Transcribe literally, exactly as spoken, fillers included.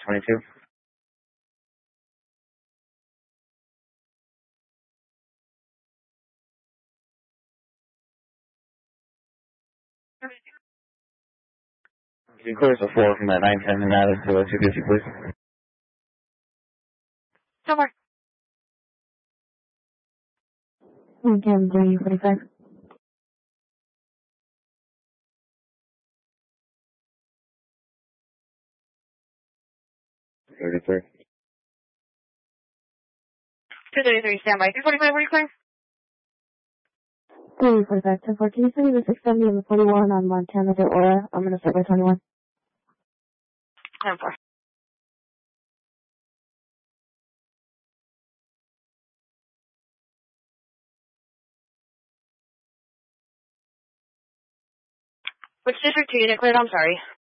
twenty-two. You clear us a four from that nine ten and out to two fifty, please. Somewhere. Again, three forty-five. thirty-three. two thirty-three, standby. three forty-five, where you clear? three forty-five, ten four. Can you send me the six seventy and the forty-one on Montana to Aura? I'm going to start by twenty-one. ten four. Which district do you unit cleared? I'm sorry.